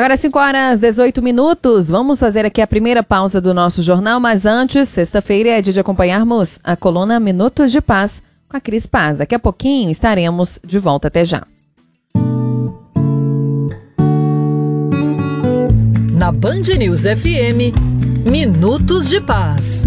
Agora 5h18. Vamos fazer aqui a primeira pausa do nosso jornal, mas antes, sexta-feira é dia de acompanharmos a coluna Minutos de Paz com a Cris Paz. Daqui a pouquinho estaremos de volta. Até já. Na Band News FM, Minutos de Paz.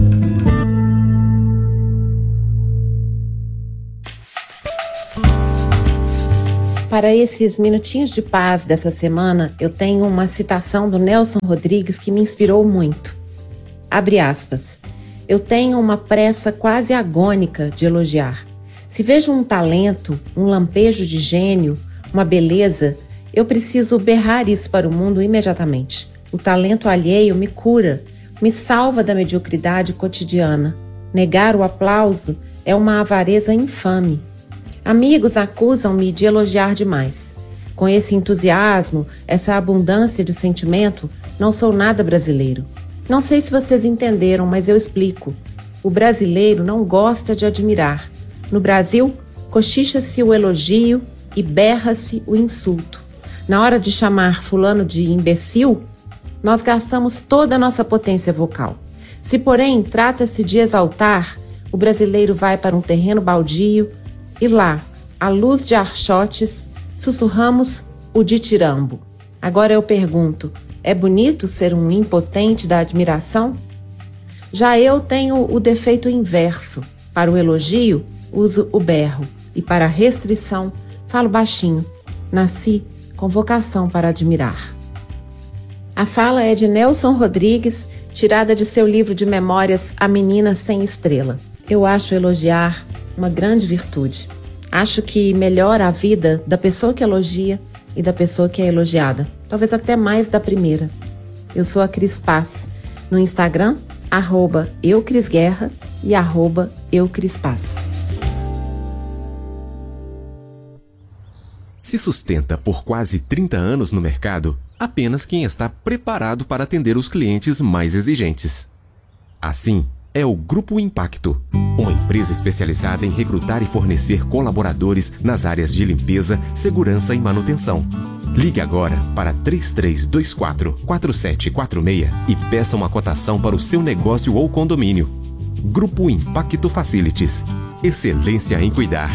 Para esses minutinhos de paz dessa semana, eu tenho uma citação do Nelson Rodrigues que me inspirou muito. Abre aspas. Eu tenho uma pressa quase agônica de elogiar. Se vejo um talento, um lampejo de gênio, uma beleza, eu preciso berrar isso para o mundo imediatamente. O talento alheio me cura, me salva da mediocridade cotidiana. Negar o aplauso é uma avareza infame. Amigos acusam-me de elogiar demais. Com esse entusiasmo, essa abundância de sentimento, não sou nada brasileiro. Não sei se vocês entenderam, mas eu explico. O brasileiro não gosta de admirar. No Brasil, cochicha-se o elogio e berra-se o insulto. Na hora de chamar fulano de imbecil, nós gastamos toda a nossa potência vocal. Se, porém, trata-se de exaltar, o brasileiro vai para um terreno baldio e lá, à luz de archotes, sussurramos o ditirambo. Agora eu pergunto, é bonito ser um impotente da admiração? Já eu tenho o defeito inverso. Para o elogio, uso o berro. E para a restrição, falo baixinho. Nasci com vocação para admirar. A fala é de Nelson Rodrigues, tirada de seu livro de memórias A Menina Sem Estrela. Eu acho elogiar uma grande virtude. Acho que melhora a vida da pessoa que elogia e da pessoa que é elogiada. Talvez até mais da primeira. Eu sou a Cris Paz. No Instagram, @eucrisguerra e @eucrispaz. Se sustenta por quase 30 anos no mercado apenas quem está preparado para atender os clientes mais exigentes. Assim, é o Grupo Impacto, uma empresa especializada em recrutar e fornecer colaboradores nas áreas de limpeza, segurança e manutenção. Ligue agora para 3324-4746 e peça uma cotação para o seu negócio ou condomínio. Grupo Impacto Facilities. Excelência em cuidar.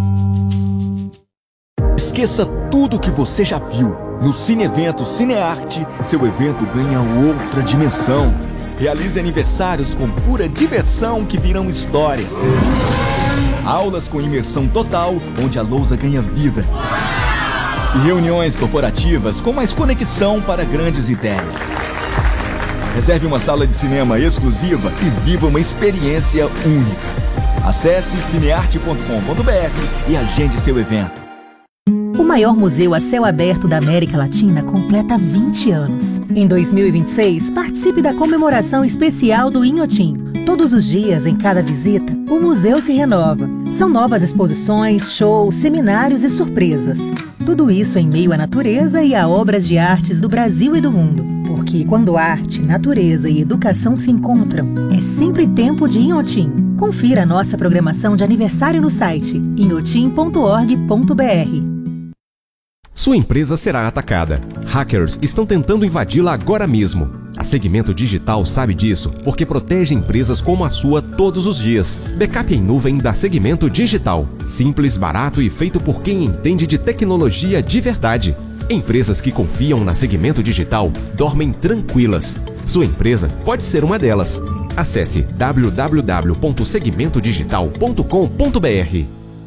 Esqueça tudo que você já viu. No Cine Evento Cinearte, seu evento ganha outra dimensão. Realize aniversários com pura diversão que virão histórias. Aulas com imersão total, onde a lousa ganha vida. E reuniões corporativas com mais conexão para grandes ideias. Reserve uma sala de cinema exclusiva e viva uma experiência única. Acesse cinearte.com.br e agende seu evento. O maior museu a céu aberto da América Latina completa 20 anos. Em 2026, participe da comemoração especial do Inhotim. Todos os dias, em cada visita, o museu se renova. São novas exposições, shows, seminários e surpresas. Tudo isso em meio à natureza e a obras de artes do Brasil e do mundo. Porque quando arte, natureza e educação se encontram, é sempre tempo de Inhotim. Confira a nossa programação de aniversário no site inhotim.org.br. Sua empresa será atacada. Hackers estão tentando invadi-la agora mesmo. A Segmento Digital sabe disso porque protege empresas como a sua todos os dias. Backup em nuvem da Segmento Digital. Simples, barato e feito por quem entende de tecnologia de verdade. Empresas que confiam na Segmento Digital dormem tranquilas. Sua empresa pode ser uma delas. Acesse www.segmentodigital.com.br.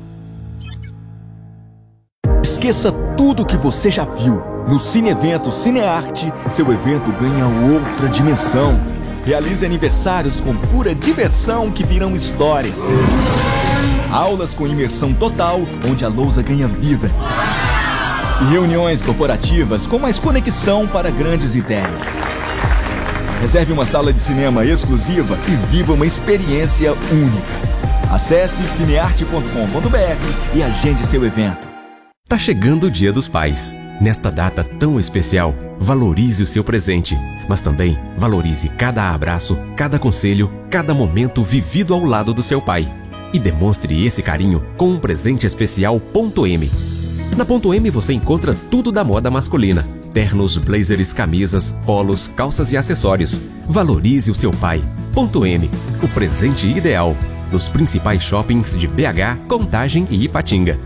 Esqueça tudo que você já viu. No Cine Evento Cinearte, seu evento ganha outra dimensão. Realize aniversários com pura diversão que virão histórias. Aulas com imersão total, onde a lousa ganha vida. E reuniões corporativas com mais conexão para grandes ideias. Reserve uma sala de cinema exclusiva e viva uma experiência única. Acesse cinearte.com.br e agende seu evento. Tá chegando o Dia dos Pais. Nesta data tão especial, valorize o seu presente, mas também valorize cada abraço, cada conselho, cada momento vivido ao lado do seu pai. E demonstre esse carinho com um presente especial .M. Na .M você encontra tudo da moda masculina. Ternos, blazers, camisas, polos, calças e acessórios. Valorize o seu pai. Ponto M, o presente ideal. Nos principais shoppings de BH, Contagem e Ipatinga.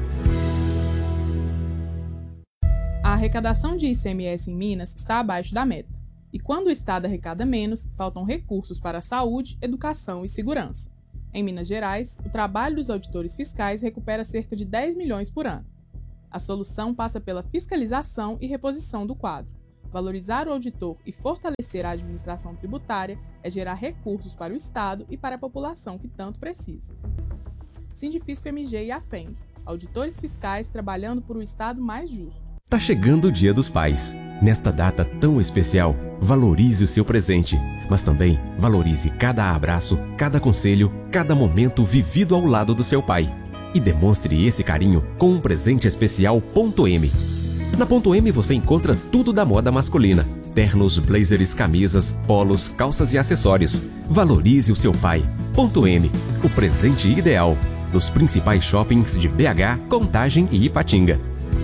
A arrecadação de ICMS em Minas está abaixo da meta. E quando o Estado arrecada menos, faltam recursos para a saúde, educação e segurança. Em Minas Gerais, o trabalho dos auditores fiscais recupera cerca de 10 milhões por ano. A solução passa pela fiscalização e reposição do quadro. Valorizar o auditor e fortalecer a administração tributária é gerar recursos para o Estado e para a população que tanto precisa. Sindifisco MG e AFENG, auditores fiscais trabalhando por um Estado mais justo. Tá chegando o Dia dos Pais. Nesta data tão especial, valorize o seu presente, mas também valorize cada abraço, cada conselho, cada momento vivido ao lado do seu pai. E demonstre esse carinho com um presente especial Ponto M. Na Ponto M você encontra tudo da moda masculina. Ternos, blazers, camisas, polos, calças e acessórios. Valorize o seu pai. Ponto M, o presente ideal. Nos principais shoppings de BH, Contagem e Ipatinga.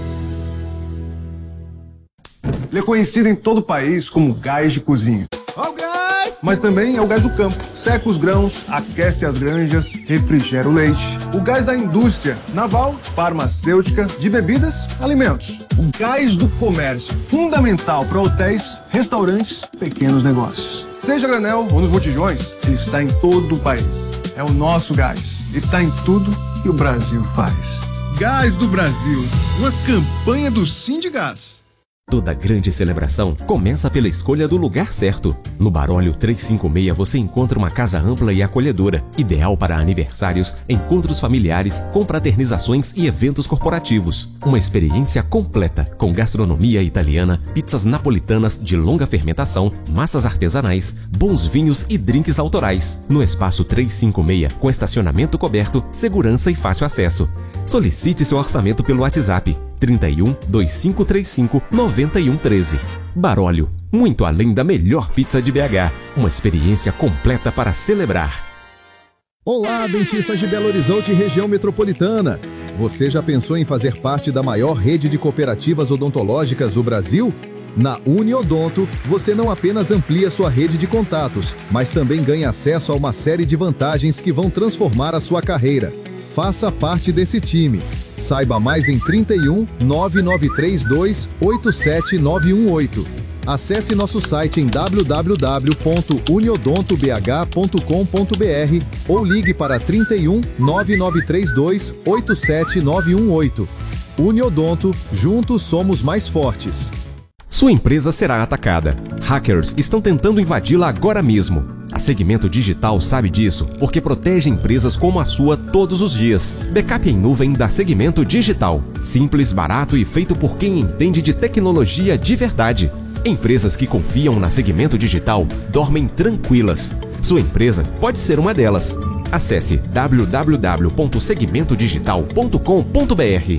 Ele é conhecido em todo o país como gás de cozinha. Mas também é o gás do campo. Seca os grãos, aquece as granjas, refrigera o leite. O gás da indústria naval, farmacêutica, de bebidas, alimentos. O gás do comércio, fundamental para hotéis, restaurantes, pequenos negócios. Seja granel ou nos botijões, ele está em todo o país. É o nosso gás. E está em tudo que o Brasil faz. Gás do Brasil, uma campanha do Sindigás. Toda grande celebração começa pela escolha do lugar certo. No Barólio 356 você encontra uma casa ampla e acolhedora, ideal para aniversários, encontros familiares, confraternizações e eventos corporativos. Uma experiência completa, com gastronomia italiana, pizzas napolitanas de longa fermentação, massas artesanais, bons vinhos e drinks autorais. No espaço 356, com estacionamento coberto, segurança e fácil acesso. Solicite seu orçamento pelo WhatsApp 31 2535 9113. Barólio, muito além da melhor pizza de BH. Uma experiência completa para celebrar. Olá, dentistas de Belo Horizonte e região metropolitana. Você já pensou em fazer parte da maior rede de cooperativas odontológicas do Brasil? Na Uniodonto, você não apenas amplia sua rede de contatos, mas também ganha acesso a uma série de vantagens que vão transformar a sua carreira. Faça parte desse time. Saiba mais em 31 9932 87918. Acesse nosso site em www.uniodontobh.com.br ou ligue para 31 9932 87918. Uniodonto, juntos somos mais fortes. Sua empresa será atacada. Hackers estão tentando invadi-la agora mesmo. A Segmento Digital sabe disso porque protege empresas como a sua todos os dias. Backup em nuvem da Segmento Digital. Simples, barato e feito por quem entende de tecnologia de verdade. Empresas que confiam na Segmento Digital dormem tranquilas. Sua empresa pode ser uma delas. Acesse www.segmentodigital.com.br.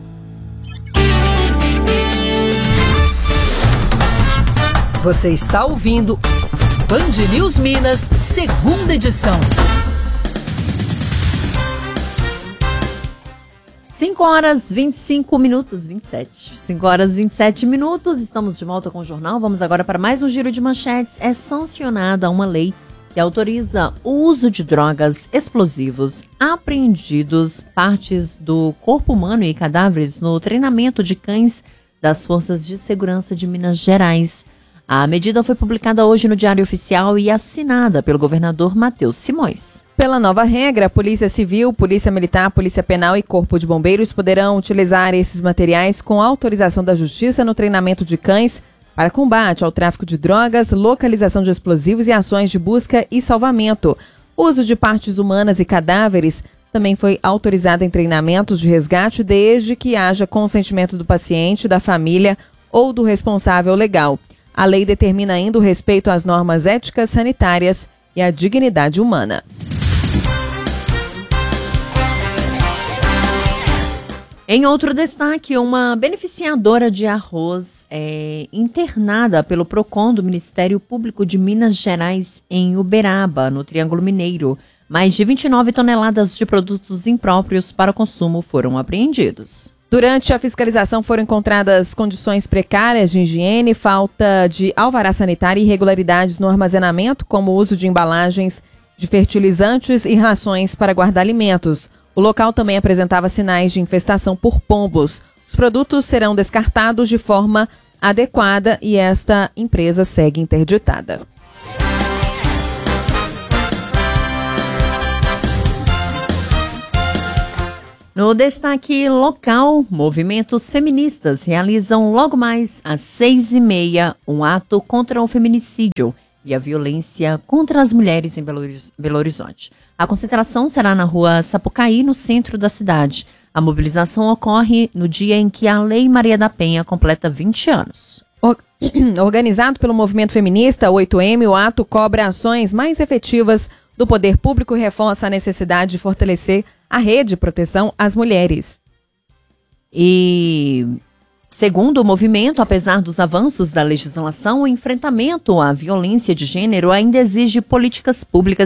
Você está ouvindo Band News Minas, segunda edição. 5 horas 25 minutos, 27. 5 horas 27 minutos, estamos de volta com o jornal. Vamos agora para mais um giro de manchetes. É sancionada uma lei que autoriza o uso de drogas explosivos, apreendidos, partes do corpo humano e cadáveres no treinamento de cães das Forças de Segurança de Minas Gerais. A medida foi publicada hoje no Diário Oficial e assinada pelo governador Matheus Simões. Pela nova regra, a Polícia Civil, Polícia Militar, Polícia Penal e Corpo de Bombeiros poderão utilizar esses materiais com autorização da Justiça no treinamento de cães para combate ao tráfico de drogas, localização de explosivos e ações de busca e salvamento. O uso de partes humanas e cadáveres também foi autorizado em treinamentos de resgate desde que haja consentimento do paciente, da família ou do responsável legal. A lei determina ainda o respeito às normas éticas, sanitárias e à dignidade humana. Em outro destaque, uma beneficiadora de arroz é internada pelo PROCON do Ministério Público de Minas Gerais em Uberaba, no Triângulo Mineiro. Mais de 29 toneladas de produtos impróprios para consumo foram apreendidos. Durante a fiscalização foram encontradas condições precárias de higiene, falta de alvará sanitário e irregularidades no armazenamento, como o uso de embalagens de fertilizantes e rações para guardar alimentos. O local também apresentava sinais de infestação por pombos. Os produtos serão descartados de forma adequada e esta empresa segue interditada. No destaque local, movimentos feministas realizam logo mais às 6h30 um ato contra o feminicídio e a violência contra as mulheres em Belo Horizonte. A concentração será na rua Sapucaí, no centro da cidade. A mobilização ocorre no dia em que a Lei Maria da Penha completa 20 anos. Organizado pelo movimento feminista 8M, o ato cobra ações mais efetivas do poder público e reforça a necessidade de fortalecer a rede de proteção às mulheres. E, segundo o movimento, apesar dos avanços da legislação, o enfrentamento à violência de gênero ainda exige políticas públicas